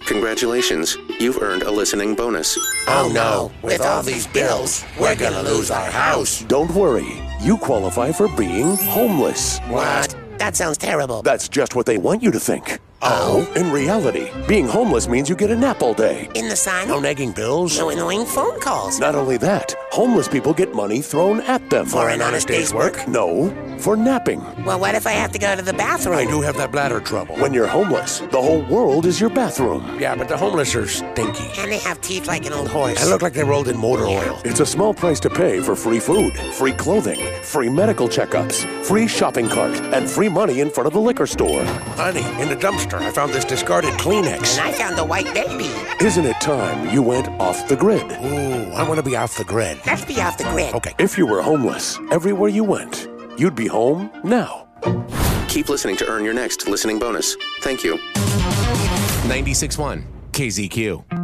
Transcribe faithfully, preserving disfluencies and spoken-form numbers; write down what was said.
Congratulations, you've earned a listening bonus. Oh no, with all these bills, we're gonna lose our house. Don't worry, you qualify for being homeless. What? That sounds terrible. That's just what they want you to think. Oh? In reality, being homeless means you get a nap all day. In the sun? No nagging bills. No annoying phone calls. Not only that, homeless people get money thrown at them. For an honest day's work? No, for napping. Well, what if I have to go to the bathroom? I do have that bladder trouble. When you're homeless, the whole world is your bathroom. Yeah, but the homeless are stinky. And they have teeth like an old horse. I look like they rolled in motor oil. It's a small price to pay for free food, free clothing, free medical checkups, free shopping cart, and free money in front of the liquor store. Honey, in the dumpster, I found this discarded Kleenex. And I found a white baby. Isn't it time you went off the grid? Ooh, I want to be off the grid. Let's be off the grid. Okay. If you were homeless, everywhere you went, you'd be home now. Keep listening to earn your next listening bonus. Thank you. ninety-six point one K Z Q.